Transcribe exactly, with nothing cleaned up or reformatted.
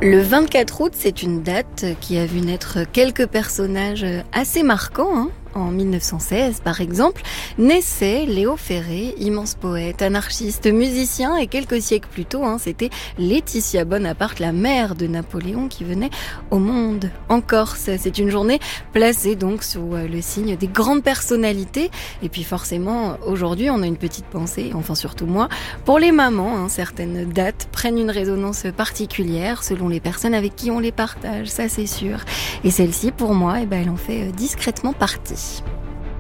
Le vingt-quatre août, c'est une date qui a vu naître quelques personnages assez marquants, hein. En mille neuf cent seize, par exemple, naissait Léo Ferré, immense poète, anarchiste, musicien, et quelques siècles plus tôt, hein, c'était Laetitia Bonaparte, la mère de Napoléon, qui venait au monde en Corse. C'est une journée placée donc sous le signe des grandes personnalités. Et puis forcément, aujourd'hui, on a une petite pensée, enfin surtout moi, pour les mamans. Hein, certaines dates prennent une résonance particulière selon les personnes avec qui on les partage, ça c'est sûr. Et celle-ci, pour moi, eh ben, elle en fait discrètement partie.